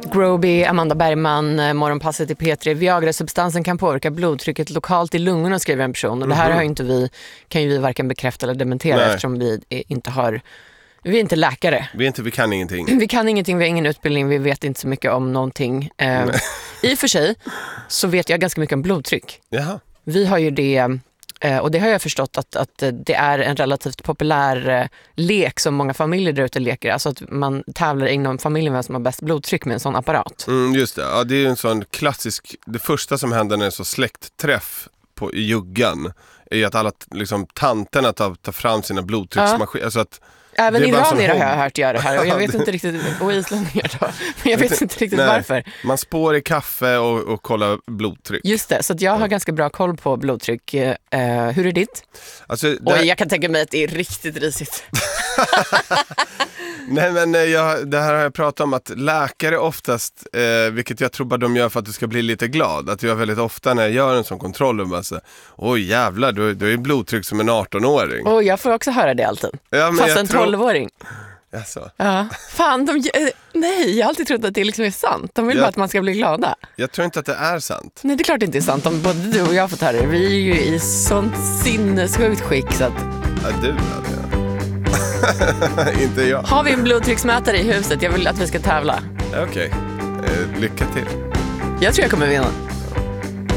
Groby, Amanda Bergman, Morgonpasset i P3. Viagra-substansen kan påverka blodtrycket lokalt i lungorna, skriver en person. Och det här har inte kan ju vi varken bekräfta eller dementera eftersom vi är inte läkare. Vi kan ingenting. Vi kan ingenting, vi har ingen utbildning, vi vet inte så mycket om någonting. I och för sig så vet jag ganska mycket om blodtryck. Jaha. Vi har ju det, och det har jag förstått att det är en relativt populär lek som många familjer där ute leker. Alltså att man tävlar inom familjen vem som har bäst blodtryck med en sån apparat. Just det, ja, det är en sån klassisk, det första som händer när det är så släktträff i juggan är ju att alla liksom, tanterna tar fram sina blodtrycksmaskiner. Alltså att även iranier har jag hört göra det här och jag vet inte riktigt, och islänningar då, men jag vet inte riktigt varför. Man spår i kaffe och kollar blodtryck. Just det, så att jag har ganska bra koll på blodtryck. Hur är ditt? Alltså, och jag kan tänka mig att det är riktigt risigt. Nej, men det här har jag pratat om att läkare oftast, vilket jag tror bara de gör för att du ska bli lite glad, att jag väldigt ofta när jag gör en sån kontroll och bara så, oj jävlar, du är blodtryck som en 18-åring. Och jag får också höra det alltid. Ja, fast en 12-åring. Jaså. Ja. Fan, nej, jag har alltid trott att det liksom är sant. De vill bara att man ska bli glada. Jag tror inte att det är sant. Nej, det är klart det inte är sant. Om både du och jag har fått höra det. Vi är ju i sånt sinnessjukt skick så att... Ja, du alltså. Inte jag. Har vi en blodtrycksmätare i huset? Jag vill att vi ska tävla. Okej. Lycka till. Jag tror jag kommer vinna.